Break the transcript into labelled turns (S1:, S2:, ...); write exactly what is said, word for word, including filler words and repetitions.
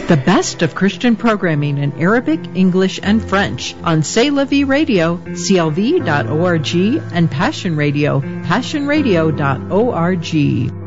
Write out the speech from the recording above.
S1: The best of Christian programming in Arabic, English, and French on C'est La Vie Radio, C L V dot org, and Passion Radio, passion radio dot org.